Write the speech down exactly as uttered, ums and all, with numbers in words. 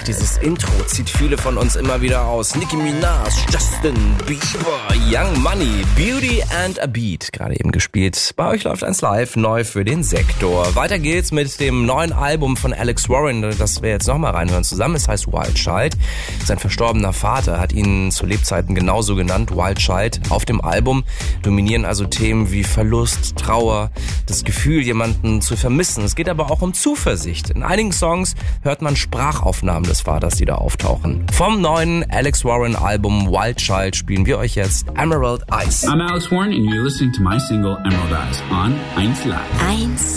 dieses Intro zieht viele von uns immer wieder aus. Nicki Minaj, Justin Bieber, Young Money, Beauty and a Beat. Gerade eben gespielt. Bei euch läuft eins live, neu für den Sektor. Weiter geht's mit dem neuen Album von Alex Warren, das wir jetzt nochmal reinhören zusammen. Es heißt Wild Child. Sein verstorbener Vater hat ihn zu Lebzeiten genauso genannt, Wild Child. Auf dem Album dominieren also Themen wie Verlust, Trauer, das Gefühl, jemanden zu vermissen. Es geht aber auch um Zuversicht. In einigen Songs hört man Sprachaufnahmen des Vaters, die da auftauchen. Vom neuen Alex Warren Album Wild Child spielen wir euch jetzt Emerald Eyes. I'm Alex Warren and you're listening to my single Emerald Eyes on eins Live. eins